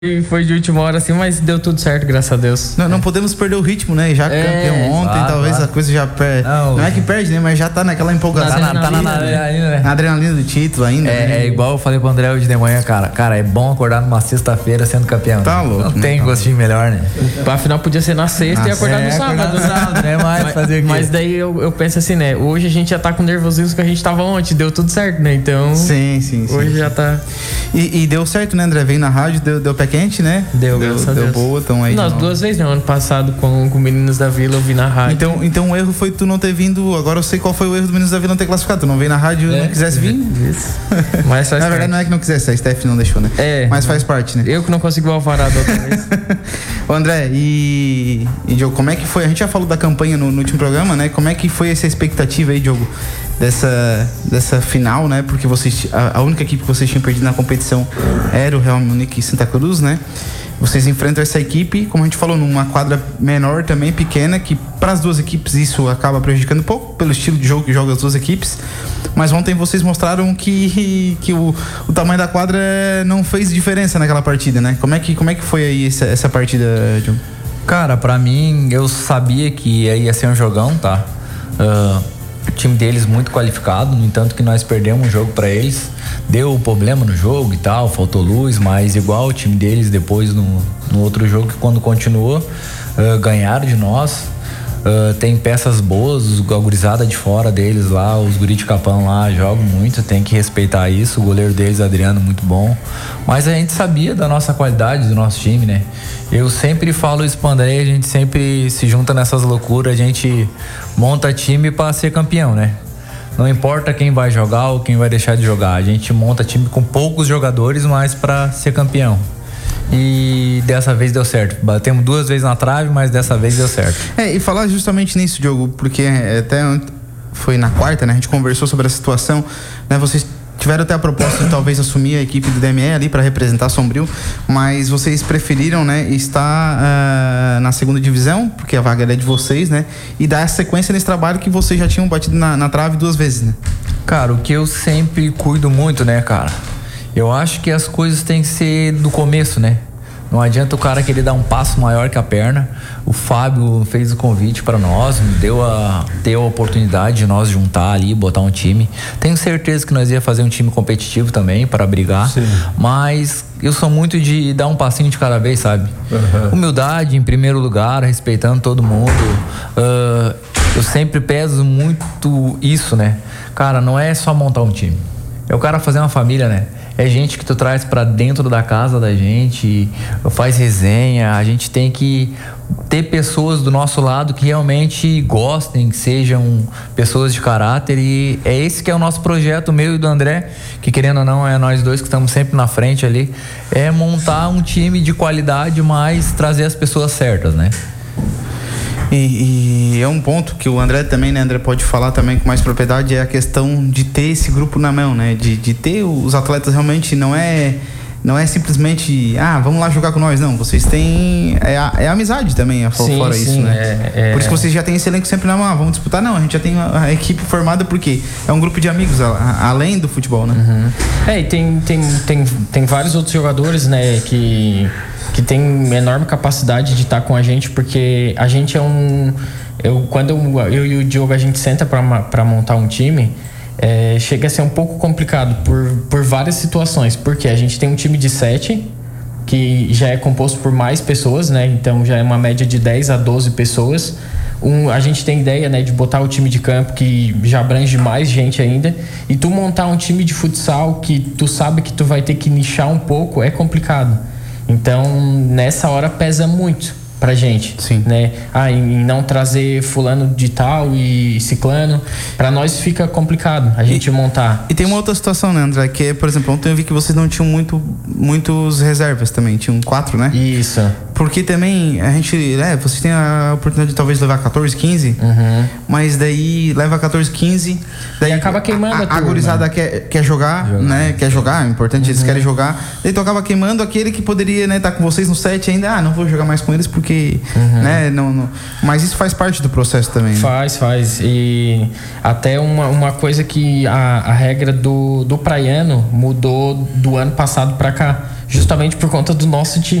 Foi de última hora assim, mas deu tudo certo, graças a Deus. Não podemos perder o ritmo, né? Já campeão ontem, talvez a coisa já perde. Não é que perde, né? Mas já tá naquela empolgação. Tá na adrenalina, né? Na adrenalina do título ainda. É igual eu falei pro André hoje de manhã, cara. Cara, é bom acordar numa sexta-feira sendo campeão. Tá louco. Não tem gostinho melhor, né? Afinal, podia ser na sexta e acordar no sábado. Né? Mas daí eu penso assim, né? Hoje a gente já tá com o nervosismo que a gente tava ontem. Deu tudo certo, né? Então. Sim. Hoje já tá. E deu certo, né, André? Veio na rádio, deu pé quente, né? Deu boa, então aí. Nós 2 vezes, né? Ano passado com Meninos da Vila, eu vi na rádio. Então o erro foi tu não ter vindo. Agora eu sei qual foi o erro do Meninos da Vila não ter classificado. Tu não veio na rádio e não quisesse vir. Isso. Mas faz na verdade, não é que não quisesse, a Steph não deixou, né? Mas faz parte, né? Eu que não consegui o alvará da outra vez. Ô André, e Diogo, como é que foi? A gente já falou da campanha no último programa, né? Como é que foi essa expectativa aí, Diogo? Dessa final, né? Porque vocês, a única equipe que vocês tinham perdido na competição era o Real Munique e Santa Cruz, né? Vocês enfrentam essa equipe, como a gente falou, numa quadra menor também, pequena, que para as duas equipes isso acaba prejudicando um pouco, pelo estilo de jogo que jogam as duas equipes. Mas ontem vocês mostraram que o tamanho da quadra não fez diferença naquela partida, né? Como é que foi aí essa partida, Diogo? Cara, pra mim, eu sabia que ia ser um jogão, tá? O time deles muito qualificado, no entanto que nós perdemos um jogo pra eles. Deu problema no jogo e tal, faltou luz, mas igual o time deles depois no outro jogo, que quando continuou, ganharam de nós. Tem peças boas, a gurizada de fora deles lá, os guri de Capão lá jogam muito, tem que respeitar isso. O goleiro deles, Adriano, muito bom. Mas a gente sabia da nossa qualidade, do nosso time, né? Eu sempre falo isso pro André, a gente sempre se junta nessas loucuras, a gente monta time pra ser campeão, né? Não importa quem vai jogar ou quem vai deixar de jogar, a gente monta time com poucos jogadores, mas pra ser campeão. E dessa vez deu certo. Batemos 2 vezes na trave, mas dessa vez deu certo. E falar justamente nisso, Diogo, porque até foi na quarta, né? A gente conversou sobre a situação, né? Vocês tiveram até a proposta de talvez assumir a equipe do DME ali para representar Sombrio, mas vocês preferiram, né, estar na segunda divisão, porque a vaga é de vocês, né? E dar sequência nesse trabalho que vocês já tinham batido na trave 2 vezes, né? Cara, o que eu sempre cuido muito, né, cara? Eu acho que as coisas têm que ser do começo, né? Não adianta o cara querer dar um passo maior que a perna. O Fábio fez o convite para nós, deu a oportunidade de nós juntar ali, botar um time. Tenho certeza que nós ia fazer um time competitivo também para brigar. Sim. Mas eu sou muito de dar um passinho de cada vez, sabe? Humildade em primeiro lugar, respeitando todo mundo. Eu sempre peso muito isso, né? Cara, não é só montar um time. É o cara fazer uma família, né? É gente que tu traz pra dentro da casa da gente, faz resenha. A gente tem que ter pessoas do nosso lado que realmente gostem, que sejam pessoas de caráter, e é esse que é o nosso projeto, meu e do André, que querendo ou não é nós dois que estamos sempre na frente ali, é montar um time de qualidade, mas trazer as pessoas certas, né? E é um ponto que o André também, né, André, pode falar também com mais propriedade, é a questão de ter esse grupo na mão, né, de ter os atletas realmente, não é simplesmente, vamos lá jogar com nós, não, vocês têm, é amizade também, fora isso, né, por isso que vocês já têm esse elenco sempre na mão, vamos disputar, não, a gente já tem a equipe formada porque é um grupo de amigos, além do futebol, né. E tem vários outros jogadores, né, que tem enorme capacidade de estar com a gente, porque a gente quando eu e o Diogo a gente senta para montar um time, chega a ser um pouco complicado por várias situações, porque a gente tem um time de 7 que já é composto por mais pessoas, né? Então já é uma média de 10 a 12 pessoas. A gente tem ideia, né, de botar o time de campo que já abrange mais gente ainda, e tu montar um time de futsal que tu sabe que tu vai ter que nichar um pouco, é complicado. Então, nessa hora pesa muito pra gente. Sim. Né? Em não trazer fulano de tal e ciclano, pra nós fica complicado a gente montar. E tem uma outra situação, né, André, que é, por exemplo, ontem eu vi que vocês não tinham muitos reservas também, tinham 4, né? Isso. Porque também a gente, vocês têm a oportunidade de talvez levar 14, 15, mas daí leva 14, 15, daí e acaba queimando a gurizada quer jogar, né? Quer jogar, é importante, eles querem jogar. Daí tu acaba queimando aquele que poderia, né, tá com vocês no set ainda, não vou jogar mais com eles porque, né, não. Mas isso faz parte do processo também. Né? Faz. E até uma coisa que a regra do praiano mudou do ano passado pra cá, justamente por conta do nosso time.